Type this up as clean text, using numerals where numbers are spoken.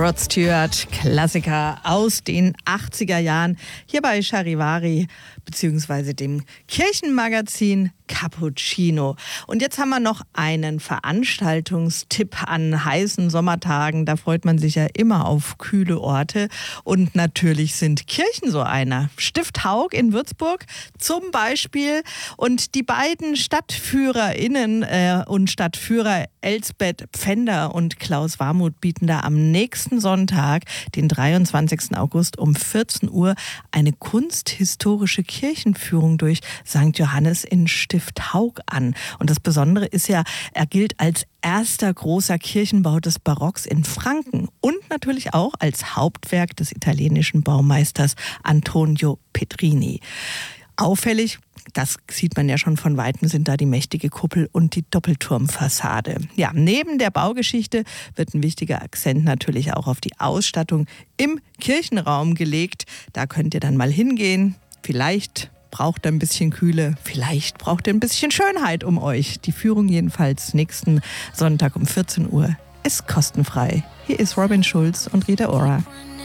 Rod Stewart, Klassiker aus den 80er Jahren, hier bei Charivari bzw. dem Kirchenmagazin Cappuccino. Und jetzt haben wir noch einen Veranstaltungstipp an heißen Sommertagen. Da freut man sich ja immer auf kühle Orte. Und natürlich sind Kirchen so einer. Stift Haug in Würzburg zum Beispiel. Und die beiden StadtführerInnen und Stadtführer Elsbeth Pfänder und Klaus Warmuth bieten da am nächsten Sonntag, den 23. August um 14 Uhr, eine kunsthistorische Kirchenführung durch St. Johannes in Stift Haug an. Und das Besondere ist ja, er gilt als erster großer Kirchenbau des Barocks in Franken und natürlich auch als Hauptwerk des italienischen Baumeisters Antonio Petrini. Auffällig, das sieht man ja schon von Weitem, sind da die mächtige Kuppel und die Doppelturmfassade. Ja, neben der Baugeschichte wird ein wichtiger Akzent natürlich auch auf die Ausstattung im Kirchenraum gelegt. Da könnt ihr dann mal hingehen. Vielleicht braucht er ein bisschen Kühle, vielleicht braucht er ein bisschen Schönheit um euch. Die Führung jedenfalls nächsten Sonntag um 14 Uhr ist kostenfrei. Hier ist Robin Schulz und Rita Ora.